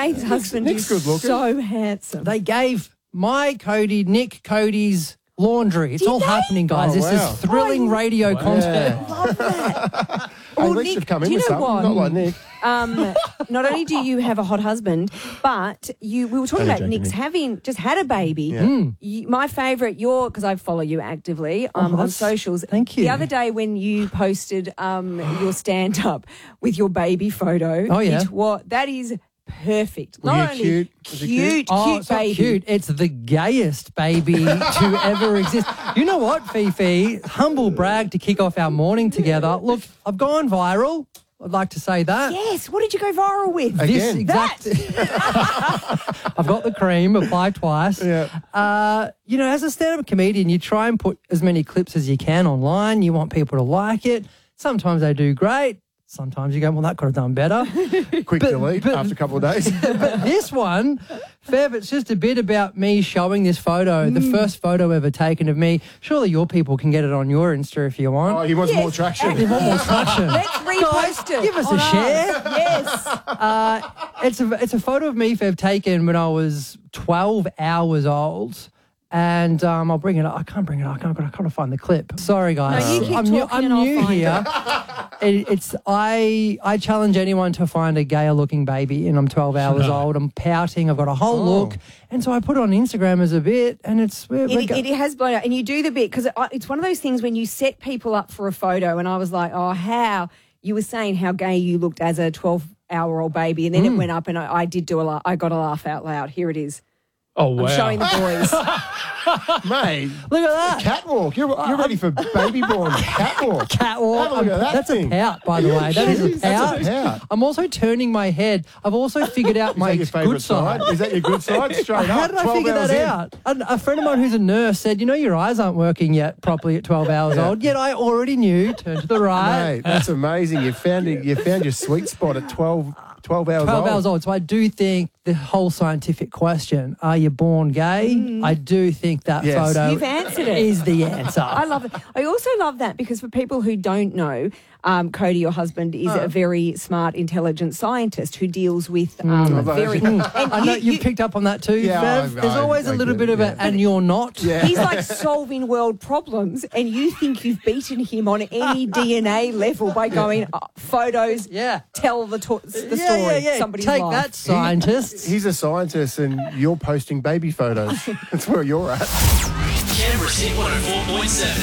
Faith's husband Nick's good is looking. so handsome. They gave Nick Cody's laundry. It's all happening, guys. Oh, This wow. is thrilling radio content. Love that. Hey, Well, Nick Nick, should come in do you with know something. what? Not like Nick. Not only do you have a hot husband, but we were talking Only about joking, Nick's Nick. having just had a baby. Yeah. My favourite, because I follow you actively on that's- socials. thank you. The other day when you posted your stand-up with your baby photo. Oh, yeah. That is perfect. Were Not you only cute? Was it cute? Oh, it's not baby. cute. It's the gayest baby to ever exist. You know what, Fifi? Humble brag to kick off our morning together. Look, I've gone viral. I'd like to say that. Yes. What did you go viral with? This Again. exact. I've got the cream, apply twice. Yeah. As a stand-up comedian, you try and put as many clips as you can online. You want people to like it. Sometimes they do great. Sometimes you go, well, that could have done better. Quick delete after a couple of days. But this one, Fev, it's just a bit about me showing this photo, the first photo ever taken of me. Surely your people can get it on your Insta if you want. Oh, he wants more traction. You want more traction? Let's repost it. Give us on a ours. share. Yes. It's a photo of me, Fev, taken when I was 12 hours old. And I'll bring it up. I can't bring it up. I've got to find the clip. Sorry, guys. No, you keep I'm new, talking and I'll new find here. I challenge anyone to find a gayer looking baby, and I'm 12 hours old. I'm pouting. I've got a whole look, and so I put it on Instagram as a bit, and it's It has blown out. And you do the bit because it's one of those things when you set people up for a photo, and I was like, oh, how you were saying how gay you looked as a 12-hour-old baby, and then it went up, and I did do I got a laugh out loud. Here it is. Oh, wow. I'm showing the boys. Mate, Look at that. catwalk. You're ready for baby born catwalk. Catwalk. Have a look at that That's thing. a pout, by the way. That is a pout. That's a pout. I'm also turning my head. I've also figured out my Is that your favourite good side. side? Is that your good side? Straight How up. did I 12 figure hours that in. out? A friend of mine who's a nurse said, your eyes aren't working yet properly at 12 hours old. Yet I already knew, turn to the right. Mate, that's amazing. You found your sweet spot at 12 hours 12 old. hours old. So I do think the whole scientific question, are you born gay? I do think that Yes. photo You've answered it. is the answer. I love it. I also love that because for people who don't know, Cody, your husband, is a very smart, intelligent scientist who deals with very. And I know you've picked up on that too, Yeah, Bev. There's always a little get bit it, of a, and you're not. Yeah. He's like solving world problems, and you think you've beaten him on any DNA level by going photos. Yeah. Tell the story. Yeah. Somebody's Take life. that, scientists. He's a scientist and you're posting baby photos. That's where you're at. Canberra's Hit 104.7.